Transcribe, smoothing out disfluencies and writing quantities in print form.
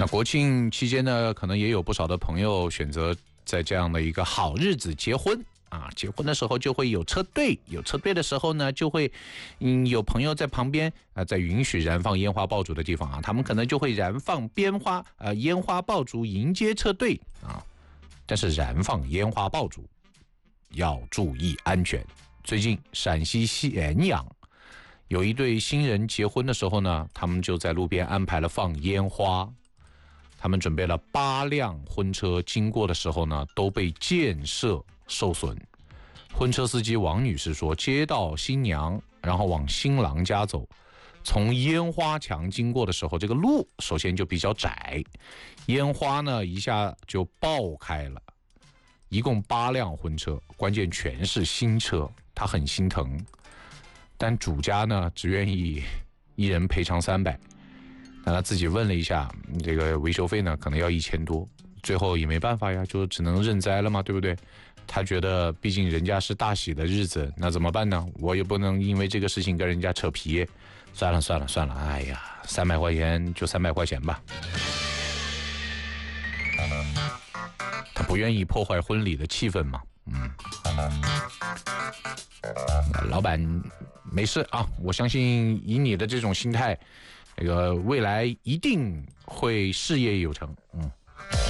那国庆期间呢，可能也有不少的朋友选择在这样的一个好日子结婚啊。结婚的时候就会有车队，有车队的时候呢，就会有朋友在旁边在允许燃放烟花爆竹的地方啊，他们可能就会燃放烟花爆竹迎接车队啊。但是燃放烟花爆竹要注意安全。最近陕西咸阳有一对新人结婚的时候呢，他们就在路边安排了放烟花。他们准备了8辆婚车，经过的时候呢，都被溅射受损。婚车司机王女士说，接到新娘，然后往新郎家走，从烟花墙经过的时候，这个路首先就比较窄，烟花呢一下就爆开了。一共8辆婚车，关键全是新车，她很心疼，但主家呢只愿意一人赔偿300。那他自己问了一下，这个维修费呢可能要1000多，最后也没办法呀，就只能认栽了嘛，对不对？他觉得毕竟人家是大喜的日子，那怎么办呢？我也不能因为这个事情跟人家扯皮，算了，哎呀，300块钱就300块钱吧。他不愿意破坏婚礼的气氛嘛，老板没事啊，我相信以你的这种心态，这个未来一定会事业有成。